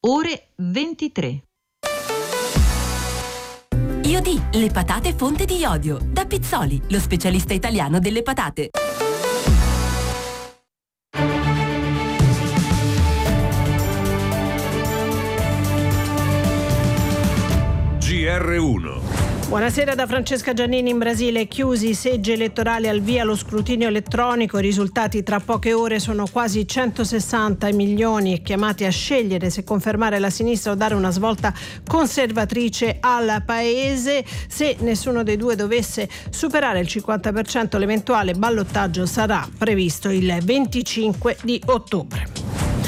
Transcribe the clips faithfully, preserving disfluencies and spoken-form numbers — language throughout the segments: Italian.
ore ventitré. I O D, le patate fonte di iodio. Da Pizzoli, lo specialista italiano delle patate. G R uno. Buonasera da Francesca Giannini. In Brasile chiusi i seggi elettorali, al via lo scrutinio elettronico. I risultati tra poche ore. Sono quasi centosessanta milioni chiamati a scegliere se confermare la sinistra o dare una svolta conservatrice al paese. Se nessuno dei due dovesse superare il cinquanta per cento, l'eventuale ballottaggio sarà previsto il venticinque di ottobre.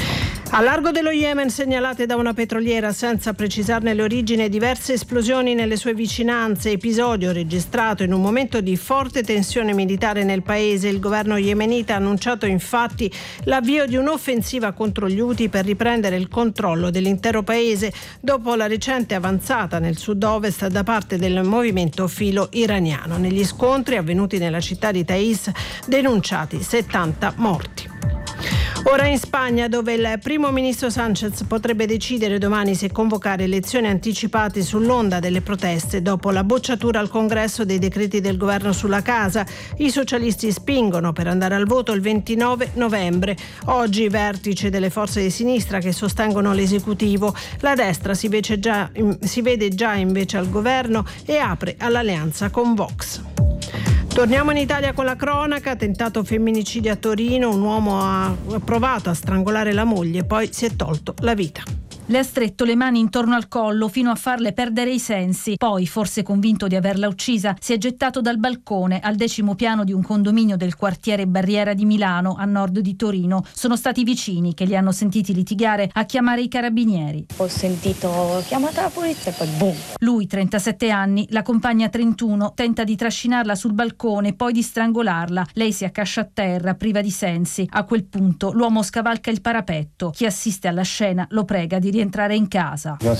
A largo dello Yemen, segnalate da una petroliera senza precisarne le origini, diverse esplosioni nelle sue vicinanze, episodio registrato in un momento di forte tensione militare nel paese. Il governo yemenita ha annunciato infatti l'avvio di un'offensiva contro gli Houthi per riprendere il controllo dell'intero paese dopo la recente avanzata nel sud-ovest da parte del movimento filo iraniano. Negli scontri avvenuti nella città di Taiz, denunciati settanta morti. Ora in Spagna, dove il primo ministro Sánchez potrebbe decidere domani se convocare elezioni anticipate sull'onda delle proteste dopo la bocciatura al Congresso dei decreti del governo sulla casa. I socialisti spingono per andare al voto il ventinove novembre. Oggi vertice delle forze di sinistra che sostengono l'esecutivo. La destra si, vede già, si vede già invece al governo e apre all'alleanza con Vox. Torniamo in Italia con la cronaca. Tentato femminicidio a Torino, un uomo ha provato a strangolare la moglie, poi si è tolto la vita. Le ha stretto le mani intorno al collo fino a farle perdere i sensi. Poi, forse convinto di averla uccisa, si è gettato dal balcone al decimo piano di un condominio del quartiere Barriera di Milano, a nord di Torino. Sono stati i vicini che li hanno sentiti litigare a chiamare i carabinieri. Ho sentito chiamata la polizia e poi boom. Lui, trentasette anni, la compagna trentuno, tenta di trascinarla sul balcone, poi di strangolarla. Lei si accascia a terra, priva di sensi. A quel punto l'uomo scavalca il parapetto. Chi assiste alla scena lo prega di rientrare in casa.